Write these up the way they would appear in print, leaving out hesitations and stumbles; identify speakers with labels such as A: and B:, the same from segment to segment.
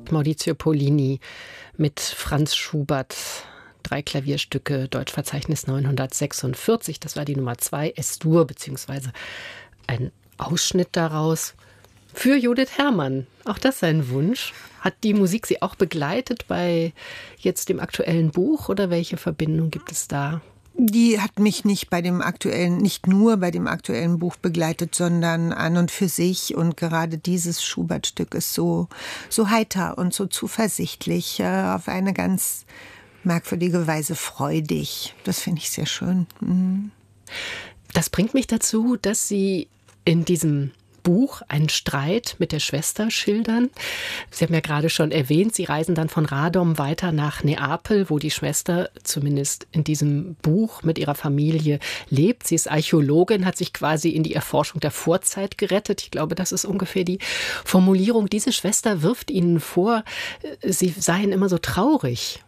A: Schubert, Maurizio Pollini mit Franz Schubert. 3 Klavierstücke, Deutschverzeichnis 946. Das war die Nummer 2, Es-Dur, beziehungsweise ein Ausschnitt daraus. Für Judith Herrmann. Auch das sein Wunsch. Hat die Musik Sie auch begleitet bei jetzt dem aktuellen Buch oder welche Verbindung gibt es da?
B: Die hat mich nicht nur bei dem aktuellen Buch begleitet, sondern an und für sich. Und gerade dieses Schubert-Stück ist so heiter und so zuversichtlich, auf eine ganz merkwürdige Weise freudig. Das finde ich sehr schön. Mhm.
A: Das bringt mich dazu, dass Sie in diesem Buch einen Streit mit der Schwester schildern. Sie haben ja gerade schon erwähnt, Sie reisen dann von Radom weiter nach Neapel, wo die Schwester zumindest in diesem Buch mit ihrer Familie lebt. Sie ist Archäologin, hat sich quasi in die Erforschung der Vorzeit gerettet. Ich glaube, das ist ungefähr die Formulierung. Diese Schwester wirft Ihnen vor, Sie seien immer so traurig.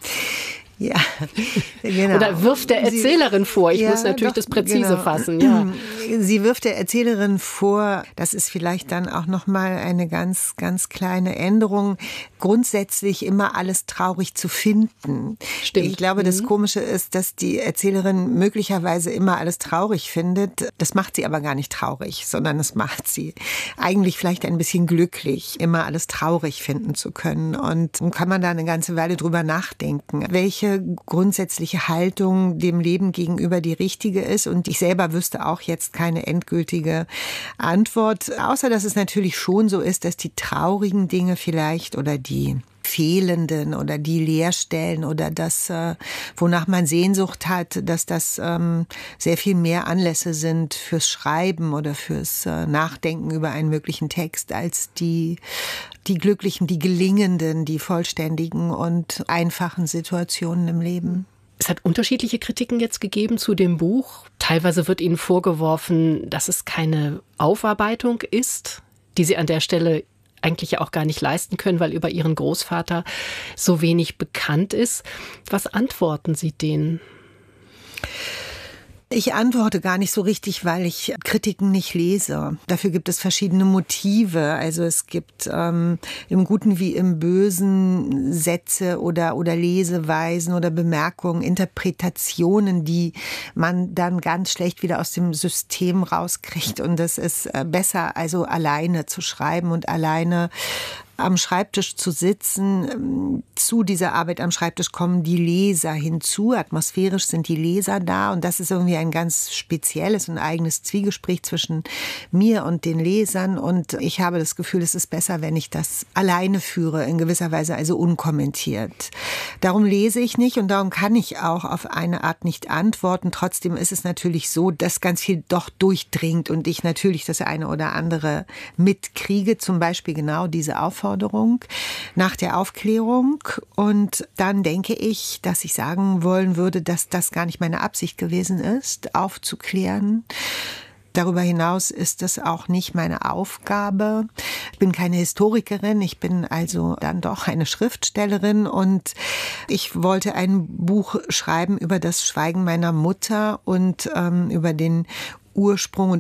B: Ja, genau.
A: Oder wirft der Erzählerin vor, ich muss natürlich das präzise fassen. Ja.
B: Sie wirft der Erzählerin vor, das ist vielleicht dann auch nochmal eine ganz, ganz kleine Änderung, grundsätzlich immer alles traurig zu finden.
A: Stimmt.
B: Ich glaube, das Komische ist, dass die Erzählerin möglicherweise immer alles traurig findet. Das macht sie aber gar nicht traurig, sondern das macht sie eigentlich vielleicht ein bisschen glücklich, immer alles traurig finden zu können. Und kann man da eine ganze Weile drüber nachdenken, welche grundsätzliche Haltung dem Leben gegenüber die richtige ist. Und ich selber wüsste auch jetzt keine endgültige Antwort, außer dass es natürlich schon so ist, dass die traurigen Dinge vielleicht oder die fehlenden oder die Leerstellen oder das, wonach man Sehnsucht hat, dass das sehr viel mehr Anlässe sind fürs Schreiben oder fürs Nachdenken über einen möglichen Text als die glücklichen, die gelingenden, die vollständigen und einfachen Situationen im Leben.
A: Es hat unterschiedliche Kritiken jetzt gegeben zu dem Buch. Teilweise wird Ihnen vorgeworfen, dass es keine Aufarbeitung ist, die Sie an der Stelle eigentlich ja auch gar nicht leisten können, weil über Ihren Großvater so wenig bekannt ist. Was antworten Sie denen?
B: Ich antworte gar nicht so richtig, weil ich Kritiken nicht lese. Dafür gibt es verschiedene Motive. Also es gibt im Guten wie im Bösen Sätze oder Leseweisen oder Bemerkungen, Interpretationen, die man dann ganz schlecht wieder aus dem System rauskriegt. Und es ist besser, also alleine zu schreiben und alleine am Schreibtisch zu sitzen. Zu dieser Arbeit am Schreibtisch kommen die Leser hinzu. Atmosphärisch sind die Leser da und das ist irgendwie ein ganz spezielles und eigenes Zwiegespräch zwischen mir und den Lesern und ich habe das Gefühl, es ist besser, wenn ich das alleine führe, in gewisser Weise also unkommentiert. Darum lese ich nicht und darum kann ich auch auf eine Art nicht antworten. Trotzdem ist es natürlich so, dass ganz viel doch durchdringt und ich natürlich das eine oder andere mitkriege, zum Beispiel genau diese Aufforderung nach der Aufklärung. Und dann denke ich, dass ich sagen wollen würde, dass das gar nicht meine Absicht gewesen ist, aufzuklären. Darüber hinaus ist das auch nicht meine Aufgabe. Ich bin keine Historikerin, ich bin also dann doch eine Schriftstellerin und ich wollte ein Buch schreiben über das Schweigen meiner Mutter und über den Ursprung